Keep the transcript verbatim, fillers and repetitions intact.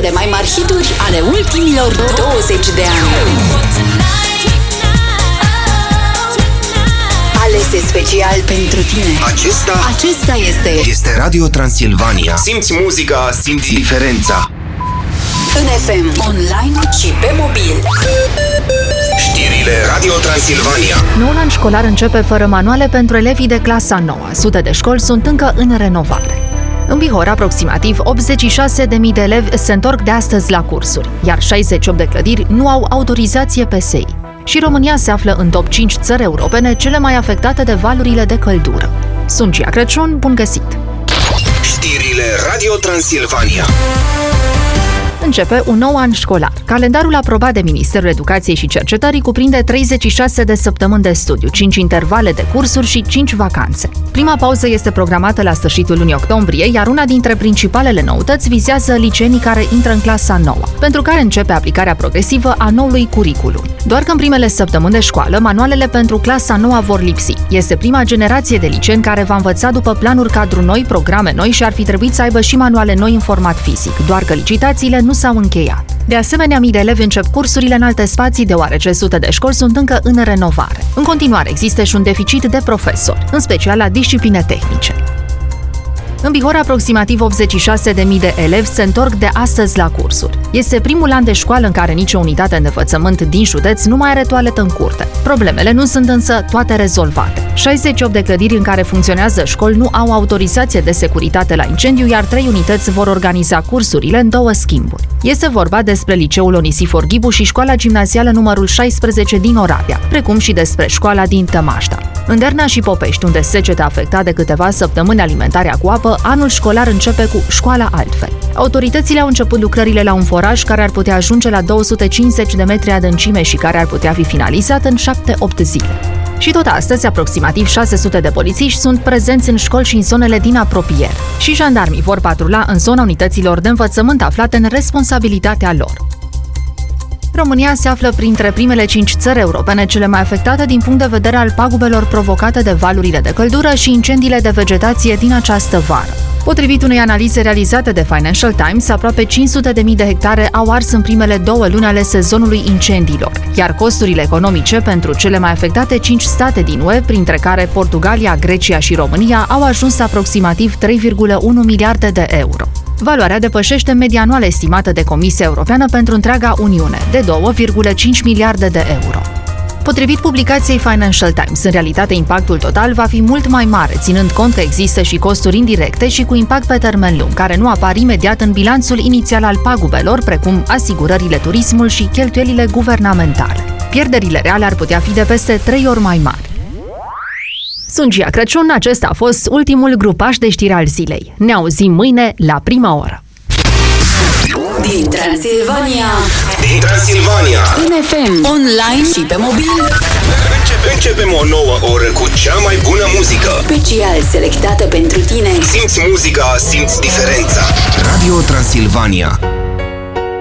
cele mai mari hituri ale ultimilor douăzeci de ani. Alese special pentru tine. Acesta Acesta este Este Radio Transilvania. Simți muzica, simți diferența. în F M, online și pe mobil. Știrile Radio Transilvania. Noul an școlar începe fără manuale pentru elevii de clasa nouă. Sute de școli sunt încă în renovare. În Bihor, aproximativ optzeci și șase de mii de elevi se întorc de astăzi la cursuri, iar șaizeci și opt de clădiri nu au autorizație P S I. Și România se află în top cinci țări europene cele mai afectate de valurile de căldură. Sunt Gia Crăciun, bun găsit! Știrile Radio Transilvania. Începe un nou an școlar. Calendarul aprobat de Ministerul Educației și Cercetării cuprinde treizeci și șase de săptămâni de studiu, cinci intervale de cursuri și cinci vacanțe. Prima pauză este programată la sfârșitul lunii octombrie, iar una dintre principalele noutăți vizează liceenii care intră în clasa nouă, pentru care începe aplicarea progresivă a noului curiculum. Doar că în primele săptămâni de școală, manualele pentru clasa nouă vor lipsi. Este prima generație de liceeni care va învăța după planuri cadru noi, programe noi și ar fi trebuit să aibă și manuale noi în format fizic, doar că licitațiile nu s-au încheiat. De asemenea, mii de elevi încep cursurile în alte spații, deoarece sute de școli sunt încă în renovare. În continuare, există și un deficit de profesori, în special la discipline tehnice. În Bihor, aproximativ optzeci și șase de mii de elevi se întorc de astăzi la cursuri. Este primul an de școală în care nicio unitate de învățământ din județ nu mai are toaletă în curte. Problemele nu sunt însă toate rezolvate. șaizeci și opt de clădiri în care funcționează școli nu au autorizație de securitate la incendiu, iar trei unități vor organiza cursurile în două schimburi. Este vorba despre Liceul Onisifor Ghibu și Școala Gimnazială numărul șaisprezece din Oradea, precum și despre școala din Tămașta. În Derna și Popești, unde seceta a afectat de câteva săptămâni alimentarea cu apă, anul școlar începe cu școala altfel. Autoritățile au început lucrările la un foraj care ar putea ajunge la două sute cincizeci de metri adâncime și care ar putea fi finalizat în șapte opt zile. Și tot astăzi, aproximativ șase sute de polițiști sunt prezenți în școli și în zonele din apropiere. Și jandarmii vor patrula în zona unităților de învățământ aflate în responsabilitatea lor. România se află printre primele cinci țări europene cele mai afectate din punct de vedere al pagubelor provocate de valurile de căldură și incendiile de vegetație din această vară. Potrivit unei analize realizate de Financial Times, aproape cinci sute de mii de hectare au ars în primele două luni ale sezonului incendiilor, iar costurile economice pentru cele mai afectate cinci state din U E, printre care Portugalia, Grecia și România, au ajuns aproximativ trei virgulă unu miliarde de euro. Valoarea depășește media anuală estimată de Comisia Europeană pentru întreaga Uniune, de două virgulă cinci miliarde de euro. Potrivit publicației Financial Times, în realitate impactul total va fi mult mai mare, ținând cont că există și costuri indirecte și cu impact pe termen lung, care nu apar imediat în bilanțul inițial al pagubelor, precum asigurările, turismul și cheltuielile guvernamentale. Pierderile reale ar putea fi de peste trei ori mai mari. Sunt Gia Crăciun, acesta a fost ultimul grupaș de știri al zilei. Ne auzim mâine la prima oră. Din Transilvania, Din Transilvania. în F M, online și pe mobil. Începe, începem o nouă oră cu cea mai bună muzică. Special selectată pentru tine. Simți muzica, simți diferența. Radio Transilvania.